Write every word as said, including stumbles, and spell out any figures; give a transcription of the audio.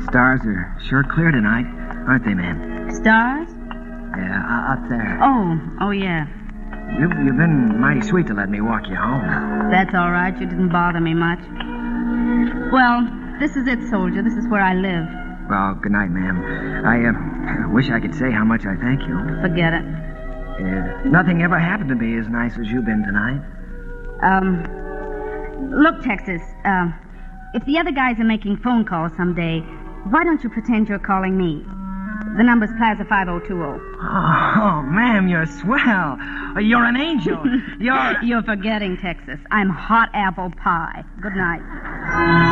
stars are sure clear tonight, aren't they, ma'am? Stars? Yeah, uh, up there. Oh, oh, yeah. You've, you've been mighty sweet to let me walk you home. That's all right. You didn't bother me much. Well, this is it, soldier. This is where I live. Well, good night, ma'am. I uh, wish I could say how much I thank you. Forget it. Uh, nothing ever happened to me as nice as you've been tonight. Um, look, Texas, um, if the other guys are making phone calls someday, why don't you pretend you're calling me? The number's Plaza five oh two oh. Oh, oh, ma'am, you're swell. You're an angel. You're... You're forgetting, Texas. I'm hot apple pie. Good night.